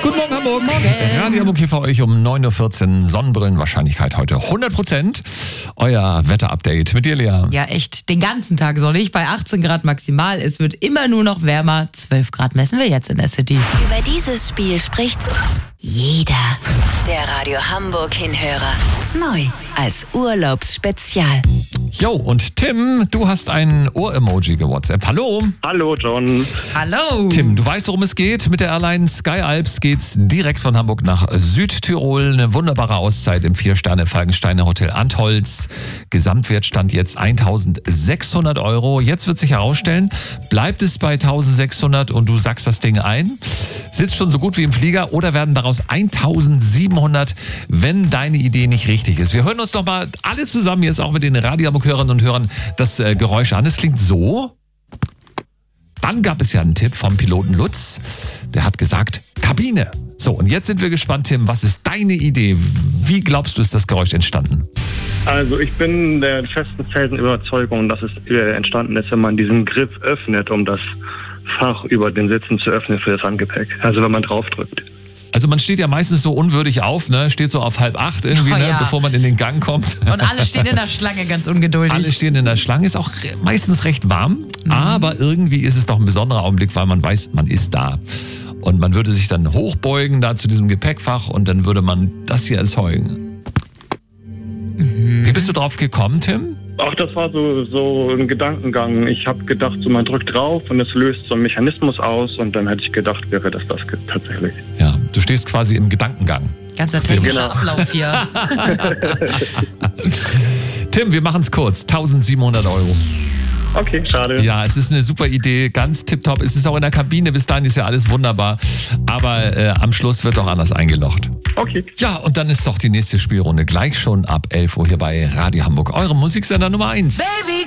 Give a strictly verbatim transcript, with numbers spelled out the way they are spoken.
Guten Morgen, Hamburg. Morgen. Radio Hamburg hier für euch um neun Uhr vierzehn. Sonnenbrillenwahrscheinlichkeit heute hundert Prozent. Euer Wetterupdate mit dir, Lea. Ja, echt. Den ganzen Tag sonnig, bei achtzehn Grad maximal. Es wird immer nur noch wärmer. zwölf Grad messen wir jetzt in der City. Über dieses Spiel spricht jeder. Der Radio Hamburg Hinhörer. Neu als Urlaubsspezial. Jo, und Tim, du hast ein Ohr-Emoji gewhatsappt. Hallo. Hallo, John. Hallo. Tim, du weißt, worum es geht. Mit der Airline Sky Alps geht's direkt von Hamburg nach Südtirol. Eine wunderbare Auszeit im Vier-Sterne-Falkensteiner Hotel Antholz. Gesamtwert stand jetzt eintausendsechshundert Euro. Jetzt wird sich herausstellen, bleibt es bei eintausendsechshundert und du sackst das Ding ein, sitzt schon so gut wie im Flieger, oder werden daraus eintausendsiebenhundert, wenn deine Idee nicht richtig ist. Wir hören uns doch mal alle zusammen jetzt auch mit den Radio Hörerinnen und Hörern das äh, Geräusch an. Es klingt so. Dann gab es ja einen Tipp vom Piloten Lutz. Der hat gesagt, Kabine. So, und jetzt sind wir gespannt, Tim, was ist deine Idee? Wie glaubst du, ist das Geräusch entstanden? Also ich bin der festen Felsenüberzeugung, dass es entstanden ist, wenn man diesen Griff öffnet, um das Fach über den Sitzen zu öffnen für das Handgepäck. Also wenn man draufdrückt. Also man steht ja meistens so unwürdig auf, ne? Steht so auf halb acht irgendwie, Oh, ne? ja. Bevor man in den Gang kommt. Und alle stehen in der Schlange ganz ungeduldig. Alle stehen in der Schlange, ist auch meistens recht warm, mhm. aber irgendwie ist es doch ein besonderer Augenblick, weil man weiß, man ist da. Und man würde sich dann hochbeugen da zu diesem Gepäckfach und dann würde man das hier erzeugen. Mhm. Wie bist du drauf gekommen, Tim? Ach, das war so, so ein Gedankengang. Ich habe gedacht, so man drückt drauf und es löst so einen Mechanismus aus und dann hätte ich gedacht, wäre das das tatsächlich. Ja, du stehst quasi im Gedankengang. Ganzer technischer Genau. Ablauf hier. Tim, wir machen es kurz. eintausendsiebenhundert Euro. Okay, schade. Ja, es ist eine super Idee, ganz tipptopp. Es ist auch in der Kabine, bis dahin ist ja alles wunderbar. Aber äh, am Schluss wird doch anders eingelocht. Okay. Ja, und dann ist doch die nächste Spielrunde gleich schon ab elf Uhr hier bei Radio Hamburg. Eure Musiksender Nummer eins. Baby,